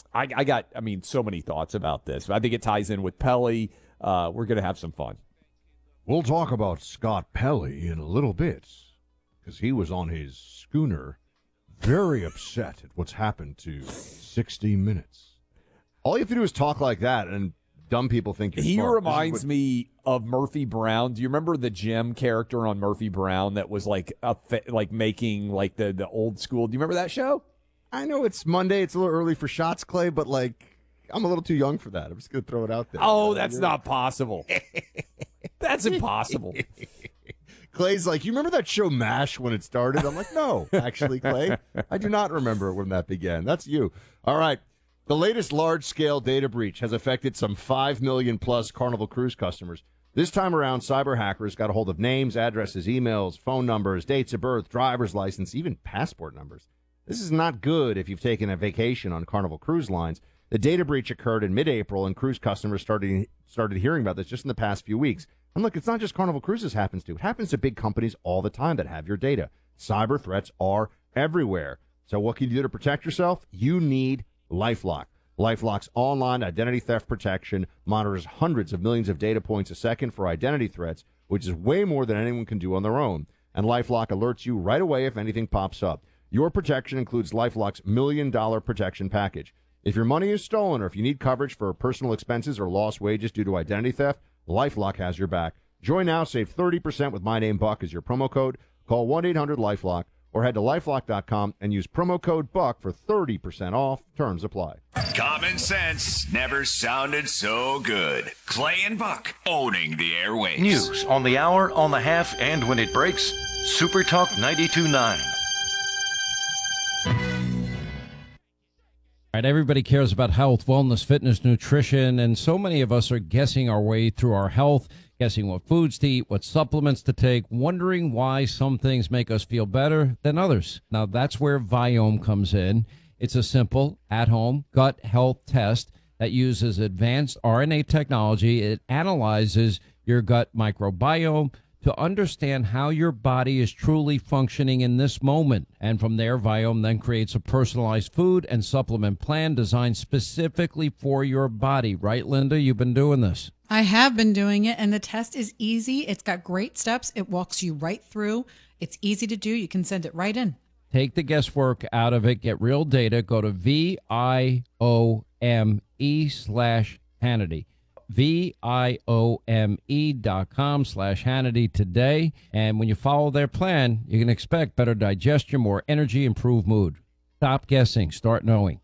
I got, so many thoughts about this. I think it ties in with Pelly. We're going to have some fun. We'll talk about Scott Pelly in a little bit because he was on his schooner very upset at what's happened to 60 Minutes. All you have to do is talk like that, and dumb people think you're smart. He reminds me of Murphy Brown. Do you remember the Jim character on Murphy Brown that was like making like the old school? Do you remember that show? I know it's Monday. It's a little early for shots, Clay, but I'm a little too young for that. I'm just going to throw it out there. Oh, that's not possible. That's impossible. Clay's like, you remember that show MASH when it started? I'm like, no, actually, Clay. I do not remember when that began. That's you. All right. The latest large-scale data breach has affected some 5 million-plus Carnival Cruise customers. This time around, cyber hackers got a hold of names, addresses, emails, phone numbers, dates of birth, driver's license, even passport numbers. This is not good if you've taken a vacation on Carnival Cruise Lines. The data breach occurred in mid-April, and cruise customers started hearing about this just in the past few weeks. And look, it's not just Carnival Cruises happens to. It happens to big companies all the time that have your data. Cyber threats are everywhere. So what can you do to protect yourself? You need LifeLock. LifeLock's online identity theft protection monitors hundreds of millions of data points a second for identity threats, which is way more than anyone can do on their own. And LifeLock alerts you right away if anything pops up. Your protection includes LifeLock's $1 million protection package. If your money is stolen or if you need coverage for personal expenses or lost wages due to identity theft, LifeLock has your back. Join now, save 30% with my name Buck as your promo code. Call 1-800-LifeLock or head to lifelock.com and use promo code Buck for 30% off. Terms apply. Common sense never sounded so good. Clay and Buck owning the airwaves. News on the hour, on the half, and when it breaks. Super Talk 92.9. All right, everybody cares about health, wellness, fitness, nutrition, and so many of us are guessing our way through our health, guessing what foods to eat, what supplements to take, wondering why some things make us feel better than others. Now, that's where Viome comes in. It's a simple, at-home gut health test that uses advanced RNA technology. It analyzes your gut microbiome to understand how your body is truly functioning in this moment. And from there, Viome then creates a personalized food and supplement plan designed specifically for your body. Right, Linda? You've been doing this. I have been doing it, and the test is easy. It's got great steps. It walks you right through. It's easy to do. You can send it right in. Take the guesswork out of it. Get real data. Go to VIOME/Hannity. VIOME.com/Hannity today. And when you follow their plan, you can expect better digestion, more energy, improved mood. Stop guessing. Start knowing.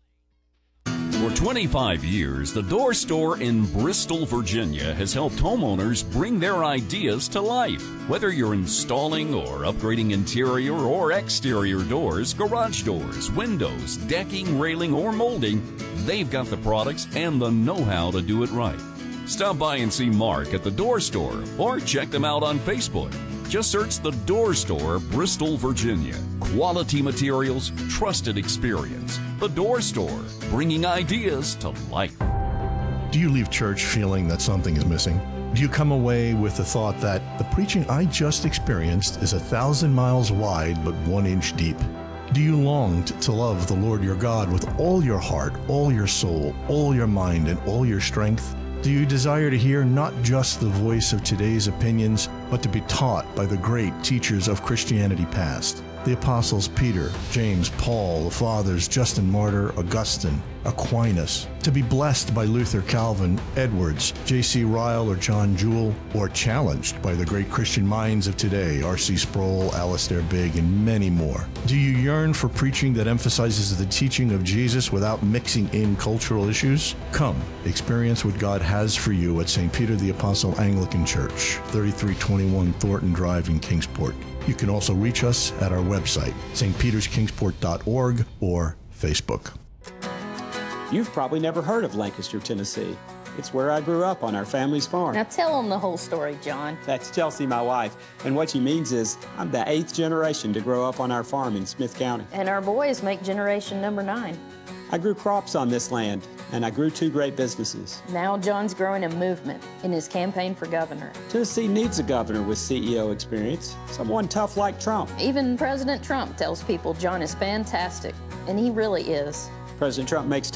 For 25 years, the Door Store in Bristol, Virginia has helped homeowners bring their ideas to life. Whether you're installing or upgrading interior or exterior doors, garage doors, windows, decking, railing, or molding, they've got the products and the know-how to do it right. Stop by and see Mark at the Door Store or check them out on Facebook. Just search the Door Store, Bristol, Virginia. Quality materials, trusted experience. The Door Store, bringing ideas to life. Do you leave church feeling that something is missing? Do you come away with the thought that the preaching I just experienced is 1,000 miles wide but 1 inch deep? Do you long to love the Lord your God with all your heart, all your soul, all your mind, and all your strength? Do you desire to hear not just the voice of today's opinions, but to be taught by the great teachers of Christianity past? The apostles Peter, James, Paul, the fathers Justin Martyr, Augustine, Aquinas, to be blessed by Luther, Calvin, Edwards, J.C. Ryle, or John Jewell, or challenged by the great Christian minds of today, R.C. Sproul, Alistair Begg, and many more. Do you yearn for preaching that emphasizes the teaching of Jesus without mixing in cultural issues? Come, experience what God has for you at St. Peter the Apostle Anglican Church, 3321 Thornton Drive in Kingsport. You can also reach us at our website, stpeterskingsport.org or Facebook. You've probably never heard of Lancaster, Tennessee. It's where I grew up on our family's farm. Now tell them the whole story, John. That's Chelsea, my wife. And what she means is I'm the 8th generation to grow up on our farm in Smith County. And our boys make generation number 9. I grew crops on this land, and I grew 2 great businesses. Now John's growing a movement in his campaign for governor. Tennessee needs a governor with CEO experience, someone tough like Trump. Even President Trump tells people John is fantastic, and he really is. President Trump makes